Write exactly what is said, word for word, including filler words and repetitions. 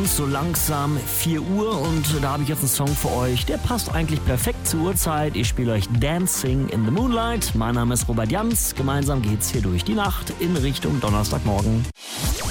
ist so langsam vier Uhr und da habe ich jetzt einen Song für euch, der passt eigentlich perfekt zur Uhrzeit. Ich spiele euch Dancing in the Moonlight. Mein Name ist Robert Jans. Gemeinsam geht's hier durch die Nacht in Richtung Donnerstagmorgen.